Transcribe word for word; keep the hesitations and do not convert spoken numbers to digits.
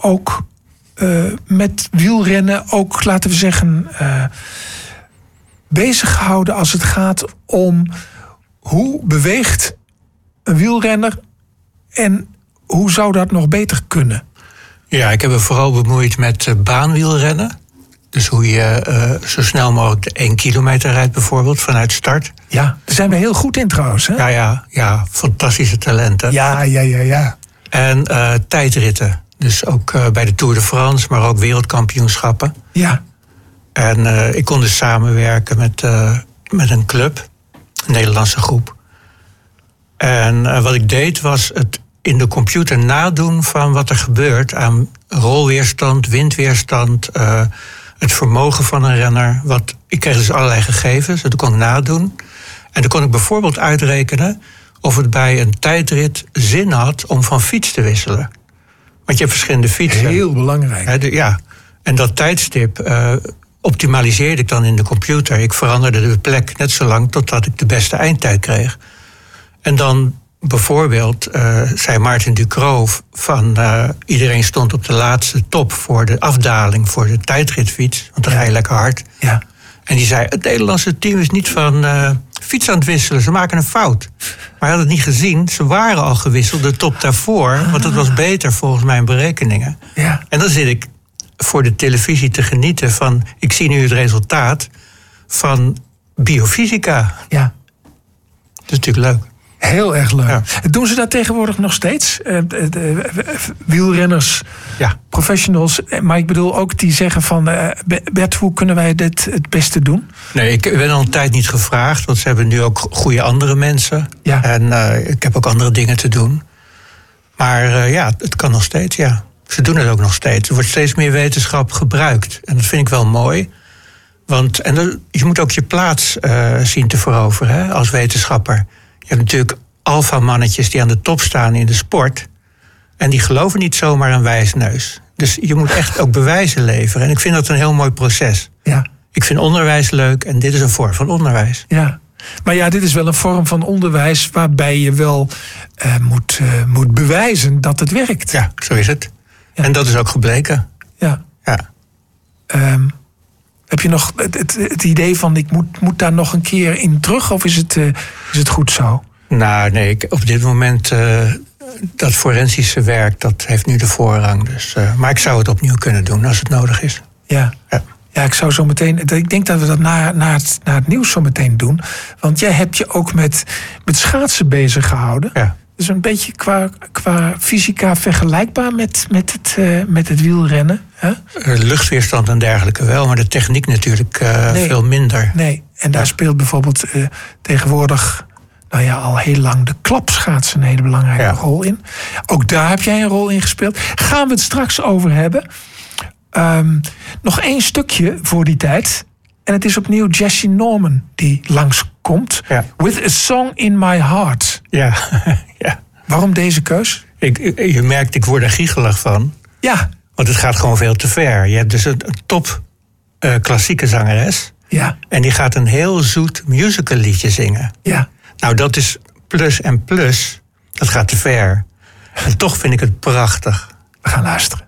ook uh, met wielrennen, ook laten we zeggen, uh, bezig gehouden als het gaat om hoe beweegt een wielrenner en hoe zou dat nog beter kunnen? Ja, ik heb me vooral bemoeid met uh, baanwielrennen. Dus hoe je uh, zo snel mogelijk de één kilometer rijdt bijvoorbeeld vanuit start. Ja, daar zijn we heel goed in trouwens. Hè? Ja, ja, ja, fantastische talenten. Ja, ja, ja, ja. En uh, tijdritten. Dus ook uh, bij de Tour de France, maar ook wereldkampioenschappen. Ja. En uh, ik kon dus samenwerken met, uh, met een club, een Nederlandse groep. En uh, wat ik deed was het in de computer nadoen van wat er gebeurt aan rolweerstand, windweerstand, uh, het vermogen van een renner. Wat, ik kreeg dus allerlei gegevens, dat kon ik nadoen. En dan kon ik bijvoorbeeld uitrekenen of het bij een tijdrit zin had om van fiets te wisselen. Want je hebt verschillende fietsen. Heel belangrijk. He, de, ja, en dat tijdstip uh, optimaliseerde ik dan in de computer. Ik veranderde de plek net zo lang totdat ik de beste eindtijd kreeg. En dan bijvoorbeeld uh, zei Maarten Ducrot van uh, iedereen stond op de laatste top voor de afdaling voor de tijdritfiets, want dan ga je lekker hard. Ja. En die zei, het Nederlandse team is niet van uh, fiets aan het wisselen, ze maken een fout. Maar hij had het niet gezien, ze waren al gewisseld, de top daarvoor, want dat was beter volgens mijn berekeningen. Ja. En dan zit ik voor de televisie te genieten van, ik zie nu het resultaat van biofysica. Ja. Dat is natuurlijk leuk. Heel erg leuk. Ja. Doen ze dat tegenwoordig nog steeds? Uh, de, de, wielrenners, ja. professionals. Maar ik bedoel ook die zeggen van, Uh, Bert, hoe kunnen wij dit het beste doen? Nee, ik ben al een tijd niet gevraagd. Want ze hebben nu ook goede andere mensen. Ja. En uh, ik heb ook andere dingen te doen. Maar uh, ja, het kan nog steeds, ja. Ze doen het ook nog steeds. Er wordt steeds meer wetenschap gebruikt. En dat vind ik wel mooi. Want en er, je moet ook je plaats uh, zien te veroveren, hè, als wetenschapper. Je hebt natuurlijk alfamannetjes die aan de top staan in de sport. En die geloven niet zomaar een wijsneus. Dus je moet echt ook bewijzen leveren. En ik vind dat een heel mooi proces. Ja. Ik vind onderwijs leuk en dit is een vorm van onderwijs. Ja. Maar ja, dit is wel een vorm van onderwijs waarbij je wel uh, moet, uh, moet bewijzen dat het werkt. Ja, zo is het. Ja. En dat is ook gebleken. Ja. Ja. Um, heb je nog het, het, het idee van ik moet, moet daar nog een keer in terug? Of is het, uh, is het goed zo? Nou, nee, ik, op dit moment uh, dat forensische werk, dat heeft nu de voorrang. Dus, uh, maar ik zou het opnieuw kunnen doen als het nodig is. Ja. Ja. Ja, ik zou zo meteen. Ik denk dat we dat na, na, het, na het nieuws zo meteen doen. Want jij hebt je ook met, met schaatsen bezig gehouden. Ja. Dus een beetje qua, qua fysica vergelijkbaar met, met, het, uh, met het wielrennen. Hè? Uh, luchtweerstand en dergelijke wel, maar de techniek natuurlijk uh, nee. veel minder. Nee, en daar ja. speelt bijvoorbeeld uh, tegenwoordig, nou ja, al heel lang de klapschaatsen een hele belangrijke ja. rol in. Ook daar heb jij een rol in gespeeld. Gaan we het straks over hebben. Um, nog één stukje voor die tijd. En het is opnieuw Jessye Norman die langskomt. Ja. With a Song in My Heart. Ja. ja. Waarom deze keus? Ik, je merkt, ik word er giechelig van. Ja. Want het gaat gewoon veel te ver. Je hebt dus een, een top uh, klassieke zangeres. Ja. En die gaat een heel zoet musical liedje zingen. Ja. Nou, dat is plus en plus. Dat gaat te ver. En toch vind ik het prachtig. We gaan luisteren.